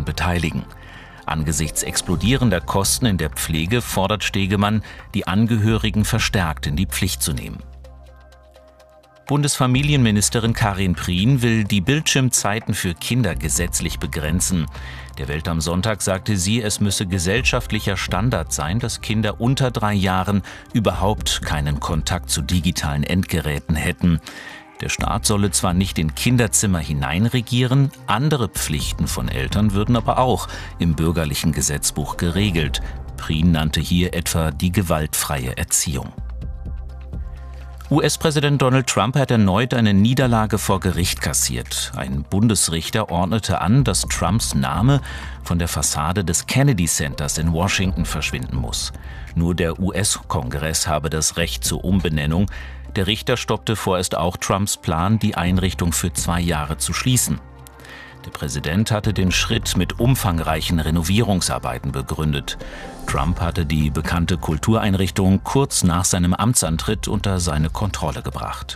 beteiligen. Angesichts explodierender Kosten in der Pflege fordert Stegemann, die Angehörigen verstärkt in die Pflicht zu nehmen. Bundesfamilienministerin Karin Prien will die Bildschirmzeiten für Kinder gesetzlich begrenzen. Der Welt am Sonntag sagte sie, es müsse gesellschaftlicher Standard sein, dass Kinder unter 3 Jahren überhaupt keinen Kontakt zu digitalen Endgeräten hätten. Der Staat solle zwar nicht in Kinderzimmer hineinregieren, andere Pflichten von Eltern würden aber auch im bürgerlichen Gesetzbuch geregelt. Prien nannte hier etwa die gewaltfreie Erziehung. US-Präsident Donald Trump hat erneut eine Niederlage vor Gericht kassiert. Ein Bundesrichter ordnete an, dass Trumps Name von der Fassade des Kennedy Centers in Washington verschwinden muss. Nur der US-Kongress habe das Recht zur Umbenennung. Der Richter stoppte vorerst auch Trumps Plan, die Einrichtung für 2 Jahre zu schließen. Der Präsident hatte den Schritt mit umfangreichen Renovierungsarbeiten begründet. Trump hatte die bekannte Kultureinrichtung kurz nach seinem Amtsantritt unter seine Kontrolle gebracht.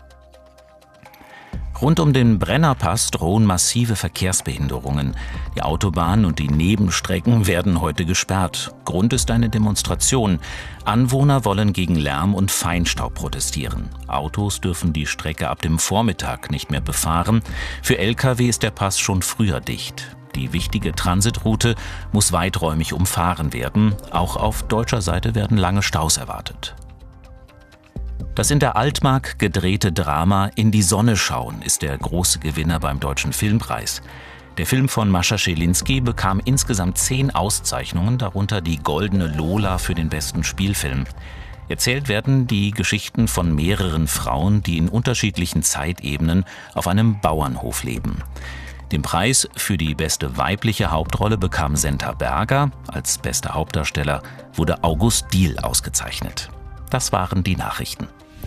Rund um den Brennerpass drohen massive Verkehrsbehinderungen. Die Autobahn und die Nebenstrecken werden heute gesperrt. Grund ist eine Demonstration. Anwohner wollen gegen Lärm und Feinstaub protestieren. Autos dürfen die Strecke ab dem Vormittag nicht mehr befahren. Für Lkw ist der Pass schon früher dicht. Die wichtige Transitroute muss weiträumig umfahren werden. Auch auf deutscher Seite werden lange Staus erwartet. Das in der Altmark gedrehte Drama In die Sonne schauen ist der große Gewinner beim Deutschen Filmpreis. Der Film von Mascha Schelinski bekam insgesamt 10 Auszeichnungen, darunter die Goldene Lola für den besten Spielfilm. Erzählt werden die Geschichten von mehreren Frauen, die in unterschiedlichen Zeitebenen auf einem Bauernhof leben. Den Preis für die beste weibliche Hauptrolle bekam Senta Berger. Als bester Hauptdarsteller wurde August Diehl ausgezeichnet. Das waren die Nachrichten.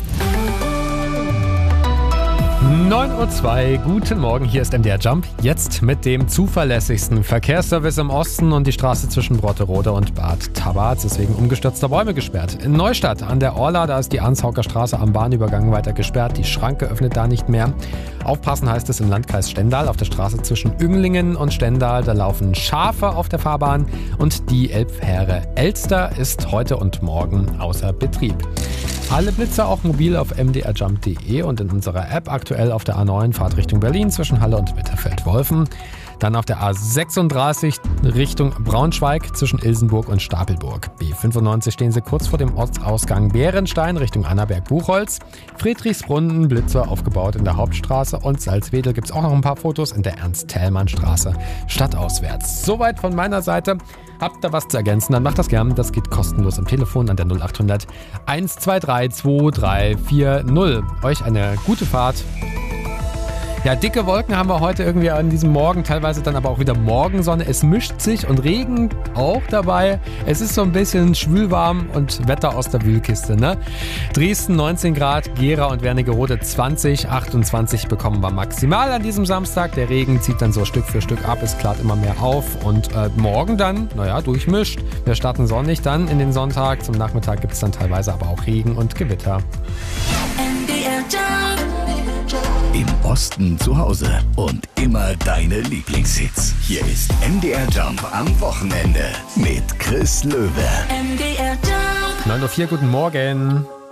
9:02 Uhr, guten Morgen, hier ist MDR Jump. Jetzt mit dem zuverlässigsten Verkehrsservice im Osten und die Straße zwischen Brotterode und Bad Tabatz ist wegen umgestürzter Bäume gesperrt. In Neustadt an der Orla, da ist die Anshauker Straße am Bahnübergang weiter gesperrt. Die Schranke öffnet da nicht mehr. Aufpassen heißt es im Landkreis Stendal auf der Straße zwischen Üngling und Stendal. Da laufen Schafe auf der Fahrbahn und die Elbfähre Elster ist heute und morgen außer Betrieb. Alle Blitze auch mobil auf mdrjump.de und in unserer App aktuell auf der A9 Fahrt Richtung Berlin zwischen Halle und Bitterfeld-Wolfen. Dann auf der A36 Richtung Braunschweig zwischen Ilsenburg und Stapelburg. B95 stehen sie kurz vor dem Ortsausgang Bärenstein Richtung Annaberg-Buchholz. Friedrichsbrunnen, Blitzer aufgebaut in der Hauptstraße und Salzwedel gibt es auch noch ein paar Fotos in der Ernst-Thälmann-Straße stadtauswärts. Soweit von meiner Seite. Habt ihr was zu ergänzen, dann macht das gern. Das geht kostenlos am Telefon an der 0800 123 2340. Euch eine gute Fahrt. Ja, dicke Wolken haben wir heute irgendwie an diesem Morgen, teilweise dann aber auch wieder Morgensonne. Es mischt sich und Regen auch dabei. Es ist so ein bisschen schwülwarm und Wetter aus der Wühlkiste, ne? Dresden 19 Grad, Gera und Wernigerode 20, 28 bekommen wir maximal an diesem Samstag. Der Regen zieht dann so Stück für Stück ab, es klart immer mehr auf und morgen dann, durchmischt. Wir starten sonnig dann in den Sonntag. Zum Nachmittag gibt es dann teilweise aber auch Regen und Gewitter. Im Osten zu Hause und immer deine Lieblingshits. Hier ist MDR Jump am Wochenende mit Chris Löwe. MDR Jump. 9:04 Uhr, guten Morgen.